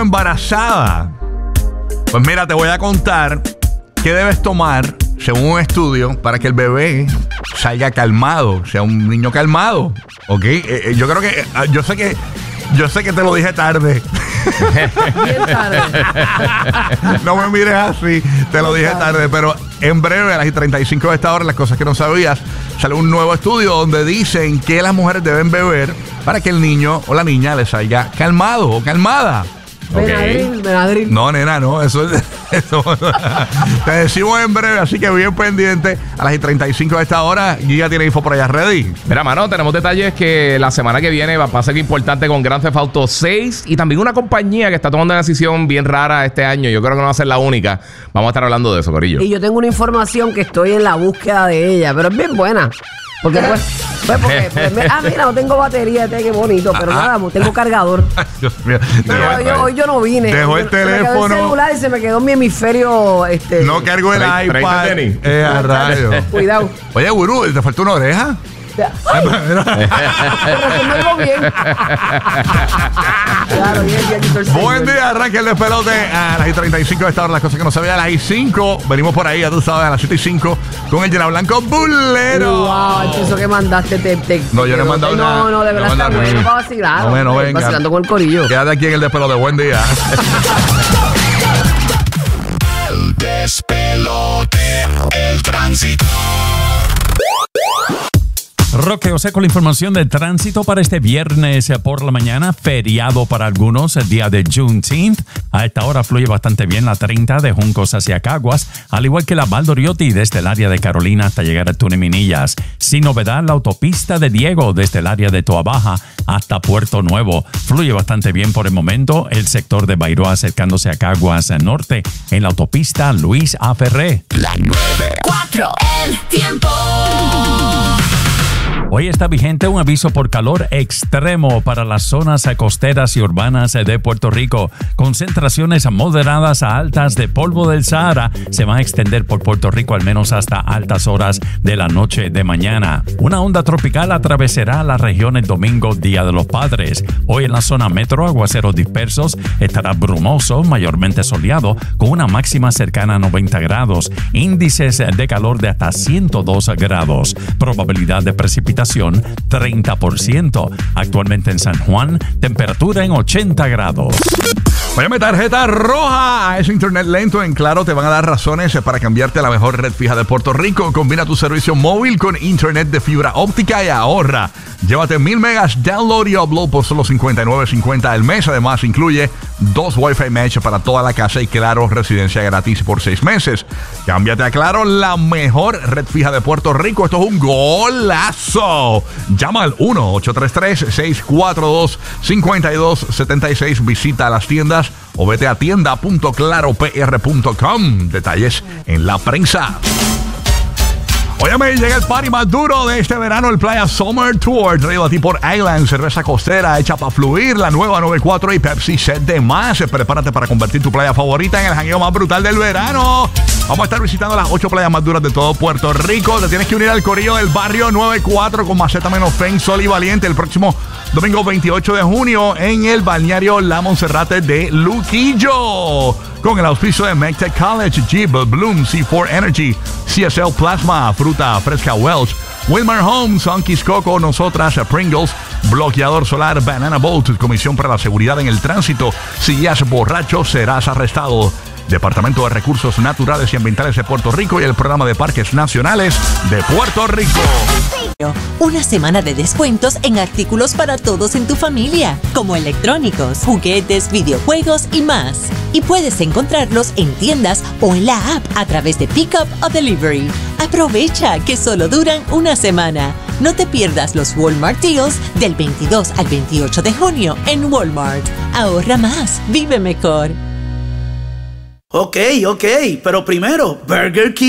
Embarazada. Pues mira, te voy a contar qué debes tomar según un estudio para que el bebé salga calmado, sea un niño calmado. ¿Ok? Yo creo que yo sé que te lo dije tarde. Bien tarde. No me mires así, te lo dije tarde, pero en breve, a las 35 de esta hora, las cosas que no sabías, sale un nuevo estudio donde dicen que las mujeres deben beber para que el niño o la niña les salga calmado o calmada. Benadryl. No, nena, no, eso te decimos en breve, así que bien pendiente. A las 35 de esta hora, Giga tiene info por allá ready. Mira, mano, tenemos detalles que la semana que viene va a ser importante con Grand Theft Auto 6 y también una compañía que está tomando una decisión bien rara este año. Yo creo que no va a ser la única. Vamos a estar hablando de eso, corillo. Y yo tengo una información que estoy en la búsqueda de ella, pero es bien buena. Porque mira, no tengo batería, qué bonito, pero nada, tengo cargador. Dios mío. Hoy yo no vine. Dejó el teléfono. Me quedó el celular y se me quedó mi hemisferio. No cargo el iPad. A rayos. Cuidado. Oye, Gurú, ¿te faltó una oreja? Ay, pero resumirlo bien. Claro, bien, buen día, arranque el despelote a las 35 de esta hora, las cosas que no sabía. A las 5, venimos por ahí, ya tú sabes, a las 7:05 con el Llena Blanco Bulero. Wow, eso que mandaste no, yo no he mandado nada. No, de verdad está bueno para vacilar. No venga. Vacilando con el corillo. Quédate aquí en el despelote, buen día. El despelote, el tránsito. Roque José con la información del tránsito para este viernes por la mañana, feriado para algunos, el día de Juneteenth. A esta hora fluye bastante bien la 30 de Juncos hacia Caguas, al igual que la Valdoriotti desde el área de Carolina hasta llegar a Túnez Minillas. Sin novedad, la autopista de Diego desde el área de Toa Baja hasta Puerto Nuevo. Fluye bastante bien por el momento el sector de Bairoa acercándose a Caguas Norte en la autopista Luis A. Ferré. La 94, el tiempo. Hoy está vigente un aviso por calor extremo para las zonas costeras y urbanas de Puerto Rico. Concentraciones moderadas a altas de polvo del Sahara se van a extender por Puerto Rico al menos hasta altas horas de la noche de mañana. Una onda tropical atravesará la región el domingo, Día de los Padres. Hoy en la zona metro, aguaceros dispersos, estará brumoso, mayormente soleado, con una máxima cercana a 90 grados. Índices de calor de hasta 102 grados. Probabilidad de precipitación 30%. Actualmente en San Juan, temperatura en 80 grados. Óyeme, tarjeta roja a ese internet lento en Claro. Te van a dar razones para cambiarte a la mejor red fija de Puerto Rico. Combina tu servicio móvil con internet de fibra óptica y ahorra. Llévate 1000 megas download y upload por solo $59.50 al mes. Además, incluye 2 Wi-Fi mesh para toda la casa y Claro residencia gratis por 6 meses. Cámbiate a Claro, la mejor red fija de Puerto Rico. Esto es un golazo. Llama al 1-833-642-5276. Visita las tiendas o vete a tienda.claropr.com. Detalles en la prensa. Óyeme, llega el party más duro de este verano, el Playa Summer Tour, traído a ti por Island, cerveza costera hecha para fluir, la nueva 94 y Pepsi Set de más. Prepárate para convertir tu playa favorita en el jangueo más brutal del verano. Vamos a estar visitando las 8 playas más duras de todo Puerto Rico. Te tienes que unir al corillo del barrio 94 con Maceta Menos Fen, Sol y Valiente el próximo domingo 28 de junio en el balneario La Monserrate de Luquillo. Con el auspicio de MECTEC College, Jeep, Bloom, C4 Energy, CSL Plasma, Fruta Fresca Welch, Wilmar Homes, Sunkies Coco, Nosotras, Pringles, Bloqueador Solar, Banana Bolt, Comisión para la Seguridad en el Tránsito. Si guías borracho, serás arrestado. Departamento de Recursos Naturales y Ambientales de Puerto Rico y el Programa de Parques Nacionales de Puerto Rico. Una semana de descuentos en artículos para todos en tu familia, como electrónicos, juguetes, videojuegos y más. Y puedes encontrarlos en tiendas o en la app a través de Pickup o Delivery. Aprovecha que solo duran una semana. No te pierdas los Walmart Deals del 22 al 28 de junio en Walmart. Ahorra más, vive mejor. Ok, pero primero, Burger King.